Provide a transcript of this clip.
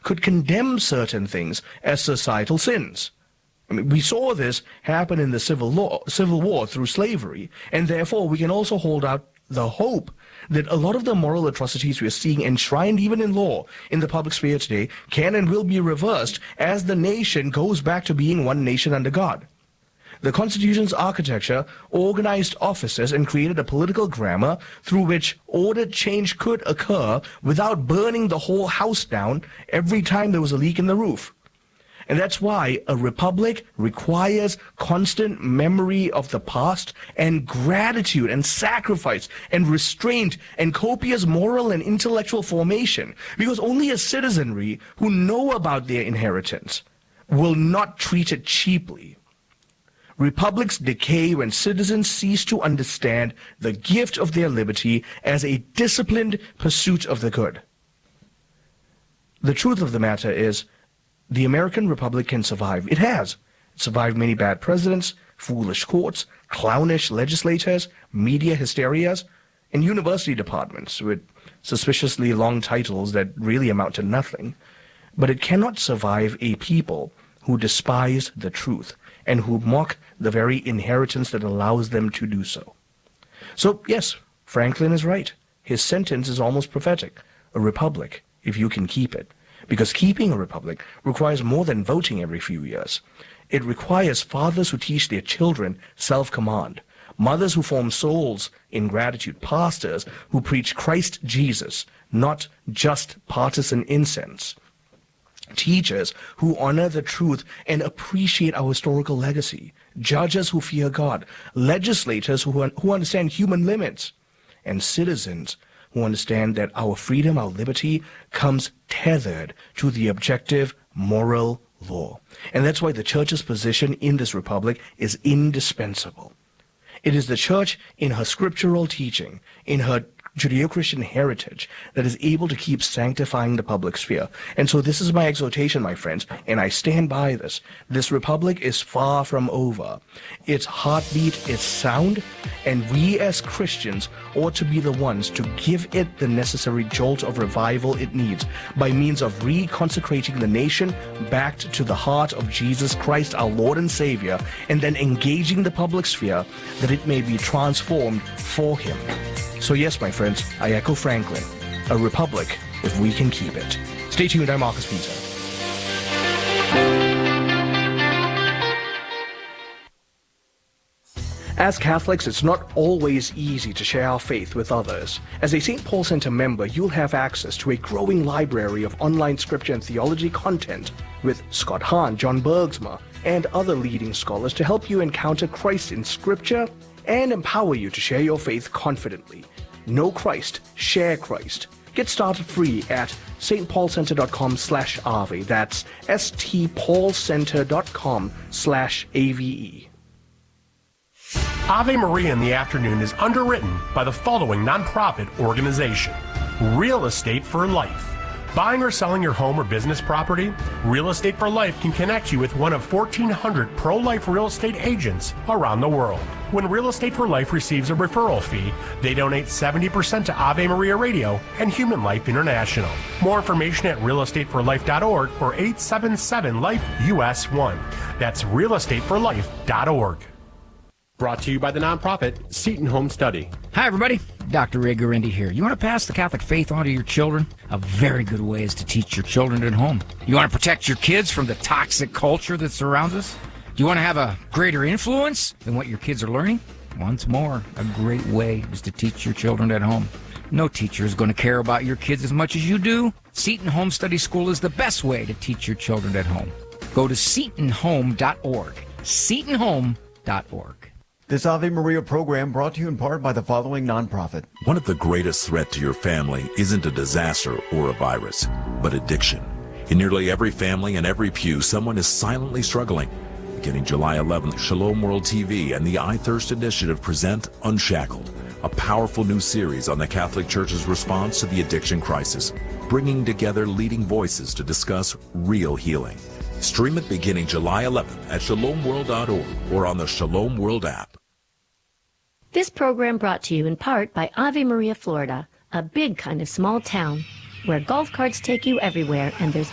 could condemn certain things as societal sins. I mean, we saw this happen in the Civil War through slavery, and therefore we can also hold out the hope that a lot of the moral atrocities we are seeing enshrined even in law in the public sphere today can and will be reversed as the nation goes back to being one nation under God. The Constitution's architecture organized officers and created a political grammar through which ordered change could occur without burning the whole house down every time there was a leak in the roof. And that's why a republic requires constant memory of the past and gratitude and sacrifice and restraint and copious moral and intellectual formation, because only a citizenry who know about their inheritance will not treat it cheaply. Republics decay when citizens cease to understand the gift of their liberty as a disciplined pursuit of the good. The truth of the matter is, the American Republic can survive. It has. It survived many bad presidents, foolish courts, clownish legislators, media hysterias, and university departments with suspiciously long titles that really amount to nothing. But it cannot survive a people who despise the truth and who mock the very inheritance that allows them to do so. So, yes, Franklin is right. His sentence is almost prophetic. A republic, if you can keep it. Because keeping a republic requires more than voting every few years. It requires fathers who teach their children self-command, mothers who form souls in gratitude, pastors who preach Christ Jesus, not just partisan incense, teachers who honor the truth and appreciate our historical legacy, judges who fear God, legislators who understand human limits, and citizens who understand that our freedom, our liberty, comes tethered to the objective moral law. And that's why the church's position in this republic is indispensable. It is the church in her scriptural teaching, in her Judeo-Christian heritage, that is able to keep sanctifying the public sphere. And so this is my exhortation, my friends, and I stand by this. This republic is far from over. Its heartbeat is sound, and we as Christians ought to be the ones to give it the necessary jolt of revival it needs by means of reconsecrating the nation back to the heart of Jesus Christ, our Lord and Savior, and then engaging the public sphere that it may be transformed for Him. So yes, my friends, I echo Franklin. A republic, if we can keep it. Stay tuned, I'm Marcus Peter. As Catholics, it's not always easy to share our faith with others. As a St. Paul Center member, you'll have access to a growing library of online scripture and theology content with Scott Hahn, John Bergsma, and other leading scholars to help you encounter Christ in Scripture and empower you to share your faith confidently. Know Christ, share Christ. Get started free at stpaulcenter.com/ave. That's stpaulcenter.com/ave. Ave Maria in the Afternoon is underwritten by the following nonprofit organization: Real Estate for Life. Buying or selling your home or business property? Real Estate for Life can connect you with one of 1,400 pro-life real estate agents around the world. When Real Estate for Life receives a referral fee, they donate 70% to Ave Maria Radio and Human Life International. More information at realestateforlife.org or 877-LIFE-US1. That's realestateforlife.org. Brought to you by the nonprofit Seton Home Study. Hi, everybody. Dr. Ray Guarendi here. You want to pass the Catholic faith on to your children? A very good way is to teach your children at home. You want to protect your kids from the toxic culture that surrounds us? Do you want to have a greater influence than what your kids are learning? Once more, a great way is to teach your children at home. No teacher is going to care about your kids as much as you do. Seton Home Study School is the best way to teach your children at home. Go to setonhome.org. setonhome.org. This Ave Maria program brought to you in part by the following nonprofit. One of the greatest threats to your family isn't a disaster or a virus, but addiction. In nearly every family and every pew, someone is silently struggling. Beginning July 11th, Shalom World TV and the I Thirst Initiative present Unshackled, a powerful new series on the Catholic Church's response to the addiction crisis, bringing together leading voices to discuss real healing. Stream it beginning July 11th at shalomworld.org or on the Shalom World app. This program brought to you in part by Ave Maria, Florida, a big kind of small town where golf carts take you everywhere and there's